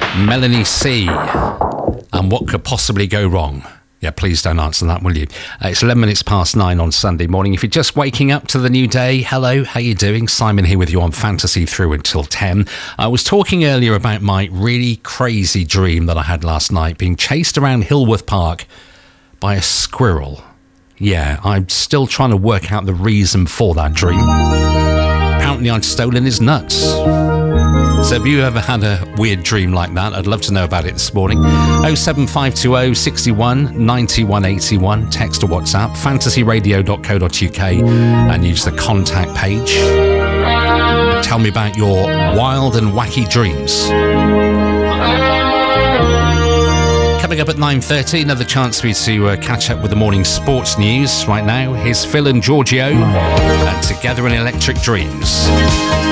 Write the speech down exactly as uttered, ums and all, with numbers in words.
Melanie C. And what could possibly go wrong? Yeah, please don't answer that, will you? Uh, it's eleven minutes past nine on Sunday morning. If you're just waking up to the new day, hello, how you doing? Simon here with you on Fantasy through until ten. I was talking earlier about my really crazy dream that I had last night, being chased around Hillworth Park by a squirrel. Yeah, I'm still trying to work out the reason for that dream. Apparently I'd stolen his nuts. So have you ever had a weird dream like that? I'd love to know about it this morning. oh seven five two oh, six one, nine one eight one. Text or WhatsApp, fantasy radio dot co dot uk, and use the contact page. Tell me about your wild and wacky dreams. Coming up at nine thirty, another chance for you to uh, catch up with the morning sports news. Right now, here's Phil and Giorgio, and Together in Electric Dreams.